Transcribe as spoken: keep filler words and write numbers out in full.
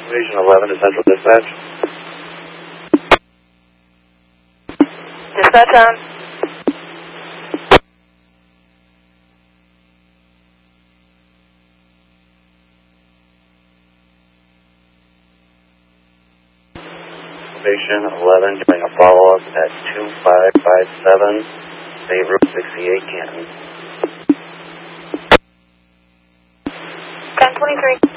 Station eleven to Central Dispatch. Dispatch on. Station eleven doing a follow-up at two five five seven, State Route sixty-eight, Canton. ten twenty-three.